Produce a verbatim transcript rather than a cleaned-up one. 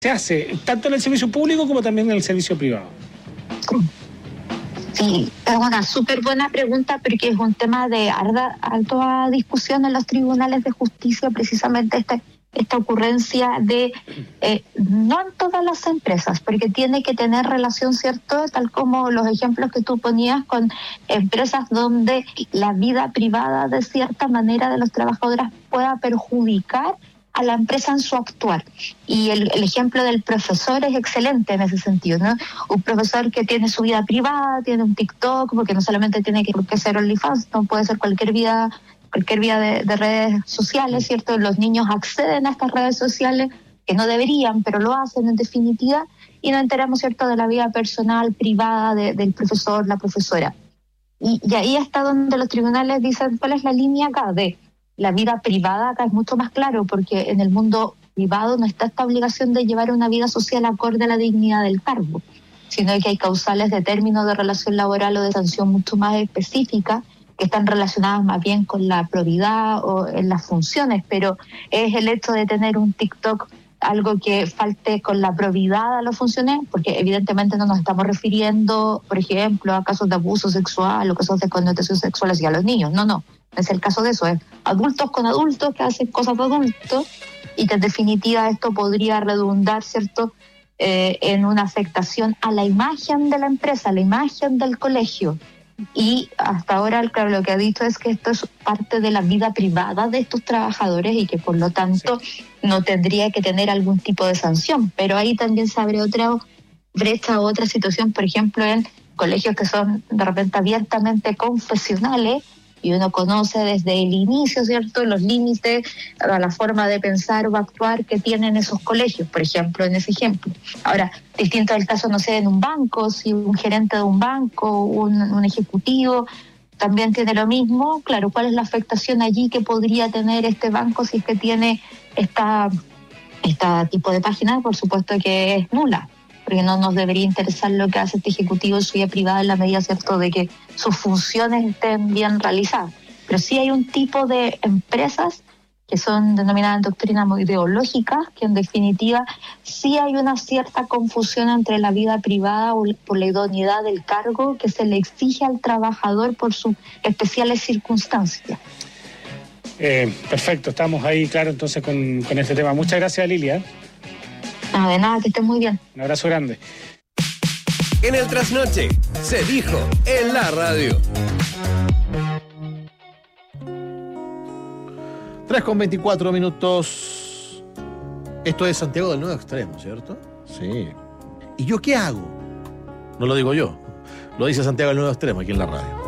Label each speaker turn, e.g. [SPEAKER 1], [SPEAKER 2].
[SPEAKER 1] se hace tanto en el servicio público como también en el servicio privado.
[SPEAKER 2] Sí, es una súper buena pregunta porque es un tema de alta, alta discusión en los tribunales de justicia, precisamente este, esta ocurrencia de, eh, no en todas las empresas, porque tiene que tener relación, ¿cierto? Tal como los ejemplos que tú ponías con empresas donde la vida privada de cierta manera de los trabajadores pueda perjudicar a la empresa en su actuar. Y el, el ejemplo del profesor es excelente en ese sentido, ¿no? Un profesor que tiene su vida privada, tiene un TikTok, porque no solamente tiene que, que ser OnlyFans, no puede ser cualquier vida, cualquier vida de, de redes sociales, ¿cierto? Los niños acceden a estas redes sociales que no deberían, pero lo hacen en definitiva, y nos enteramos, ¿cierto?, de la vida personal, privada de, del profesor, la profesora. Y, y ahí está donde los tribunales dicen cuál es la línea acá de la vida privada. Acá es mucho más claro porque en el mundo privado no está esta obligación de llevar una vida social acorde a la dignidad del cargo, sino que hay causales de término de relación laboral o de sanción mucho más específicas que están relacionadas más bien con la probidad o en las funciones, pero es el hecho de tener un TikTok algo que falte con la probidad a las funciones, porque evidentemente no nos estamos refiriendo, por ejemplo, a casos de abuso sexual o casos de connotación sexual hacia los niños. No, no, no es el caso de eso. Es adultos con adultos que hacen cosas de adultos y que en definitiva esto podría redundar, ¿cierto?, eh, en una afectación a la imagen de la empresa, a la imagen del colegio. Y hasta ahora, claro, lo que ha dicho es que esto es parte de la vida privada de estos trabajadores y que por lo tanto sí, no tendría que tener algún tipo de sanción. Pero ahí también se abre otra brecha o otra situación, por ejemplo, en colegios que son de repente abiertamente confesionales y uno conoce desde el inicio, ¿cierto?, los límites a la forma de pensar o actuar que tienen esos colegios, por ejemplo, en ese ejemplo. Ahora, distinto el caso, no sé, en un banco, si un gerente de un banco, un, un ejecutivo también tiene lo mismo, claro, ¿cuál es la afectación allí que podría tener este banco si es que tiene esta, esta tipo de página? Por supuesto que es nula, porque no nos debería interesar lo que hace este ejecutivo en su vida privada en la medida, ¿cierto?, de que sus funciones estén bien realizadas. Pero sí hay un tipo de empresas que son denominadas en doctrina muy ideológicas, que en definitiva sí hay una cierta confusión entre la vida privada o por la idoneidad del cargo que se le exige al trabajador por sus especiales circunstancias.
[SPEAKER 1] Eh, perfecto, estamos ahí, claro, entonces con, con este tema. Muchas gracias, Lilia.
[SPEAKER 2] No, de nada, que estén muy bien.
[SPEAKER 1] Un abrazo grande.
[SPEAKER 3] En el Trasnoche se dijo en la radio.
[SPEAKER 4] tres con veinticuatro minutos. Esto es Santiago del Nuevo Extremo, ¿cierto? Sí. ¿Y yo qué hago? No lo digo yo. Lo dice Santiago del Nuevo Extremo aquí en la radio.